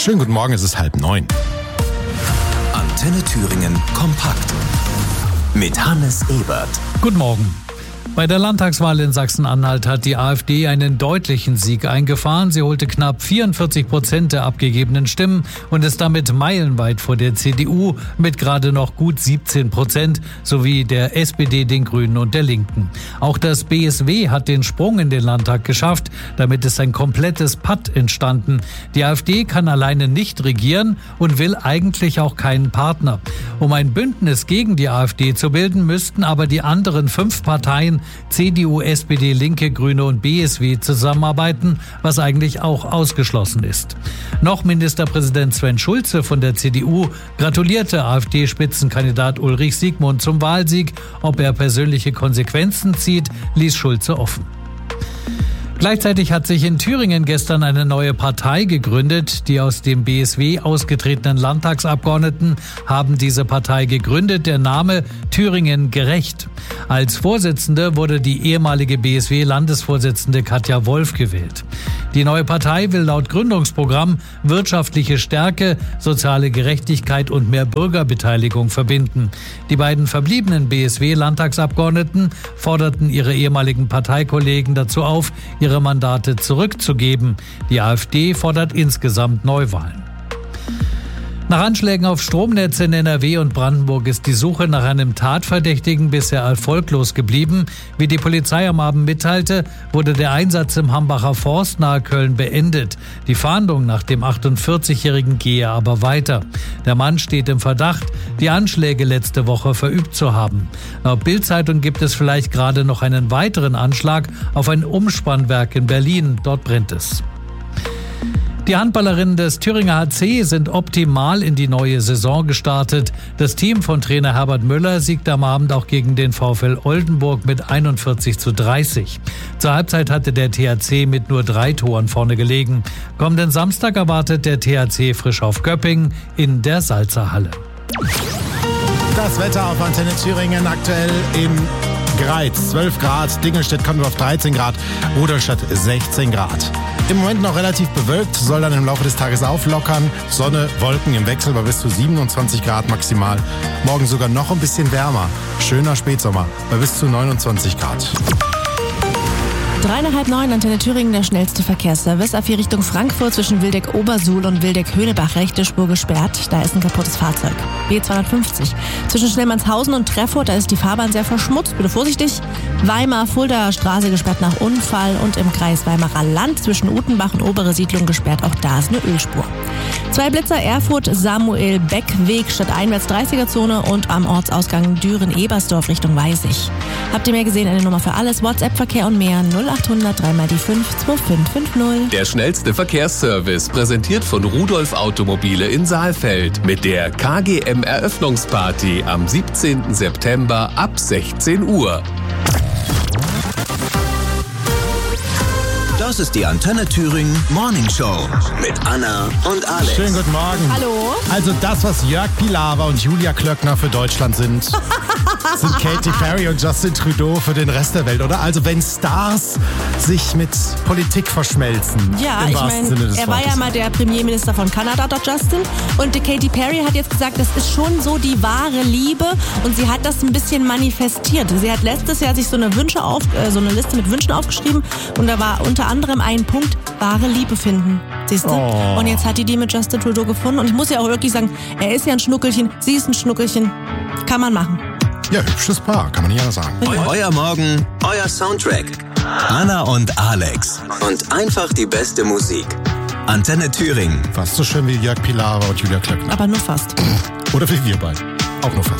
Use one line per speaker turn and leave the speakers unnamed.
Schönen guten Morgen, es ist 8:30.
Antenne Thüringen kompakt mit Hannes Ebert.
Guten Morgen. Bei der Landtagswahl in Sachsen-Anhalt hat die AfD einen deutlichen Sieg eingefahren. Sie holte knapp 44% der abgegebenen Stimmen und ist damit meilenweit vor der CDU mit gerade noch gut 17% sowie der SPD, den Grünen und der Linken. Auch das BSW hat den Sprung in den Landtag geschafft. Damit ist ein komplettes Patt entstanden. Die AfD kann alleine nicht regieren und will eigentlich auch keinen Partner. Um ein Bündnis gegen die AfD zu bilden, müssten aber die anderen 5 Parteien CDU, SPD, Linke, Grüne und BSW zusammenarbeiten, was eigentlich auch ausgeschlossen ist. Noch Ministerpräsident Sven Schulze von der CDU gratulierte AfD-Spitzenkandidat Ulrich Siegmund zum Wahlsieg. Ob er persönliche Konsequenzen zieht, ließ Schulze offen. Gleichzeitig hat sich in Thüringen gestern eine neue Partei gegründet. Die aus dem BSW ausgetretenen Landtagsabgeordneten haben diese Partei gegründet. Der Name Thüringen gerecht. Als Vorsitzende wurde die ehemalige BSW-Landesvorsitzende Katja Wolf gewählt. Die neue Partei will laut Gründungsprogramm wirtschaftliche Stärke, soziale Gerechtigkeit und mehr Bürgerbeteiligung verbinden. Die beiden verbliebenen BSW-Landtagsabgeordneten forderten ihre ehemaligen Parteikollegen dazu auf, ihre Mandate zurückzugeben. Die AfD fordert insgesamt Neuwahlen. Nach Anschlägen auf Stromnetze in NRW und Brandenburg ist die Suche nach einem Tatverdächtigen bisher erfolglos geblieben. Wie die Polizei am Abend mitteilte, wurde der Einsatz im Hambacher Forst nahe Köln beendet. Die Fahndung nach dem 48-Jährigen gehe aber weiter. Der Mann steht im Verdacht, die Anschläge letzte Woche verübt zu haben. Laut Bild-Zeitung gibt es vielleicht gerade noch einen weiteren Anschlag auf ein Umspannwerk in Berlin. Dort brennt es. Die Handballerinnen des Thüringer HC sind optimal in die neue Saison gestartet. Das Team von Trainer Herbert Müller siegte am Abend auch gegen den VfL Oldenburg mit 41:30. Zur Halbzeit hatte der THC mit nur 3 Toren vorne gelegen. Kommenden Samstag erwartet der THC frisch auf Göppingen in der Salzerhalle.
Das Wetter auf Antenne Thüringen aktuell im Greiz 12 Grad, Dingelstedt kommt auf 13 Grad, Rudolstadt 16 Grad. Im Moment noch relativ bewölkt, soll dann im Laufe des Tages auflockern. Sonne, Wolken im Wechsel bei bis zu 27 Grad maximal. Morgen sogar noch ein bisschen wärmer. Schöner Spätsommer bei bis zu 29 Grad.
8:30, Antenne Thüringen, der schnellste Verkehrsservice. A4 Richtung Frankfurt zwischen Wildeck-Obersuhl und Wildeck-Höhnebach, rechte Spur gesperrt. Da ist ein kaputtes Fahrzeug. B250. Zwischen Schnellmannshausen und Treffurt, da ist die Fahrbahn sehr verschmutzt. Bitte vorsichtig. Weimar-Fuldaer Straße gesperrt nach Unfall und im Kreis Weimarer Land zwischen Utenbach und Obere Siedlung gesperrt. Auch da ist eine Ölspur. 2 Blitzer, Erfurt, Samuel-Beck-Weg statt einwärts 30er-Zone und am Ortsausgang Düren-Ebersdorf Richtung Weißig. Habt ihr mehr gesehen? Eine Nummer für alles. WhatsApp-Verkehr und mehr 0800 3 die 5 2550.
Der schnellste Verkehrsservice, präsentiert von Rudolf Automobile in Saalfeld mit der KGM-Eröffnungsparty am 17. September ab 16 Uhr.
Das ist die Antenne Thüringen Morning Show mit Anna und Alex.
Schönen guten Morgen.
Hallo.
Also das, was Jörg Pilawa und Julia Klöckner für Deutschland sind, sind Katy Perry und Justin Trudeau für den Rest der Welt, oder? Also wenn Stars sich mit Politik verschmelzen,
Ja,
im
ich
wahrsten Sinne
meine,
des
er war
Wortes.
ja mal der Premierminister von Kanada, dort Justin. Und die Katy Perry hat jetzt gesagt, das ist schon so die wahre Liebe. Und sie hat das ein bisschen manifestiert. Sie hat letztes Jahr sich so eine Liste mit Wünschen aufgeschrieben. Und da war unter anderem ein Punkt, wahre Liebe finden. Siehst du?
Oh.
Und jetzt hat die mit Justin Trudeau gefunden. Und ich muss ja auch wirklich sagen, er ist ja ein Schnuckelchen, sie ist ein Schnuckelchen. Kann man machen.
Ja, hübsches Paar, kann man nicht anders sagen.
Euer Morgen, euer Soundtrack. Anna und Alex. Und einfach die beste Musik. Antenne Thüringen.
Fast so schön wie Jörg Pilawa und Julia Klöckner.
Aber nur fast.
Oder wie wir beide. Auch nur fast.